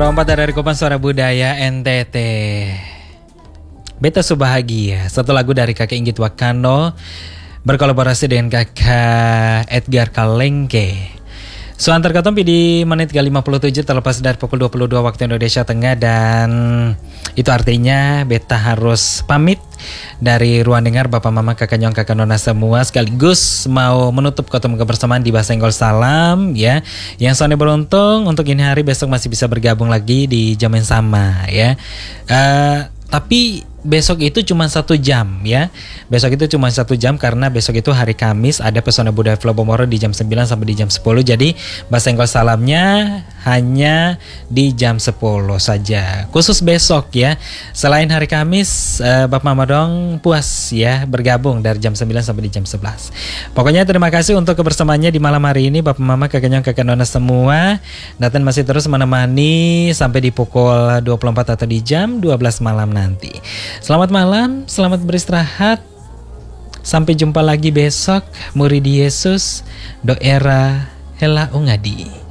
Perompat dari Kupang Suara Budaya NTT. Beta Subahagia, satu lagu dari kakek Inggit Wakano berkolaborasi dengan kakak Edgar Kalengke. So antar katompi di menit ke-57 terlepas dari pukul 22 waktu Indonesia Tengah. Dan itu artinya beta harus pamit dari ruang dengar Bapak Mama Kakak Nyong Kakak Nona semua, sekaligus mau menutup ketemu kebersamaan di Basenggol Salam ya. Yang soalnya beruntung untuk ini hari, besok masih bisa bergabung lagi di jam yang sama ya. Tapi besok itu cuma 1 jam ya. Besok itu cuma 1 jam karena besok itu hari Kamis ada Pesona Budaya Flow Bomoro di jam 9 sampai di jam 10. Jadi Basenggol Salamnya hanya di jam 10 saja. Khusus besok ya. Selain hari Kamis, Bapak Mama dong puas ya bergabung dari jam 9 sampai di jam 11. Pokoknya terima kasih untuk kebersamaannya di malam hari ini Bapak Mama Kakak Nyong Kakak Nona semua. Nathan masih terus menemani sampai di pukul 24 atau di jam 12 malam nanti. Selamat malam, selamat beristirahat. Sampai jumpa lagi besok. Murid Yesus, doera hela ungadi.